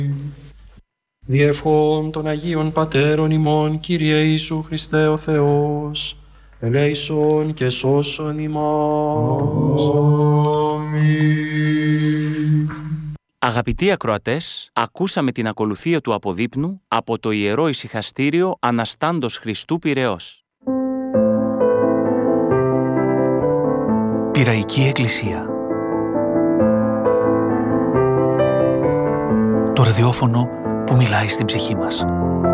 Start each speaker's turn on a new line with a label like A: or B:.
A: Διευχών των Αγίων Πατέρων ημών, Κύριε Ιησού Χριστέ ο Θεός, ελέησον και σώσον ημάς.
B: Αγαπητοί ακροατές, ακούσαμε την ακολουθία του αποδείπνου από το Ιερό Ησυχαστήριο Αναστάντος Χριστού Πειραιώς.
C: Πειραϊκή Εκκλησία. Το ραδιόφωνο που μιλάει στην ψυχή μας.